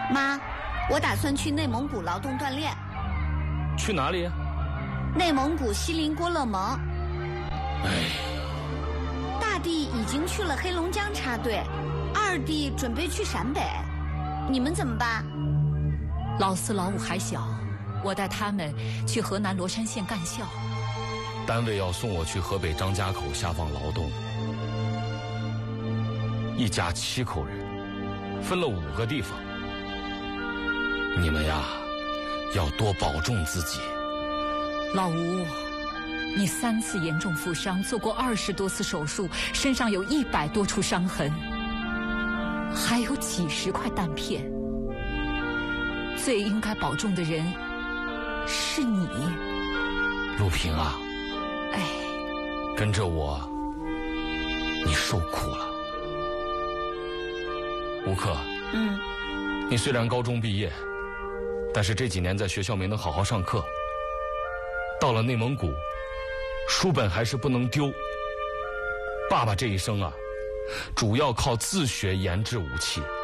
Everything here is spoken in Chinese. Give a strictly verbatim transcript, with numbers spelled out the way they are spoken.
妈，我打算去内蒙古劳动锻炼。 去哪里？ 内蒙古锡林郭勒盟。 哎， 大弟已经去了黑龙江插队，二弟准备去陕北，你们怎么办？ 老四老五还小，我带他们去河南罗山县干校。 单位要送我去河北张家口下放劳动，一家七口人，分了五个地方。你们呀，要多保重自己。 老吴，你三次严重负伤，做过二十多次手术，身上有一百多处伤痕，还有几十块弹片。最应该保重的人是你。 陆平啊， 哎， 跟着我，你受苦了。吴克， 嗯， 你虽然高中毕业，但是这几年在学校没能好好上课。到了内蒙古，书本还是不能丢。爸爸这一生啊，主要靠自学研制武器。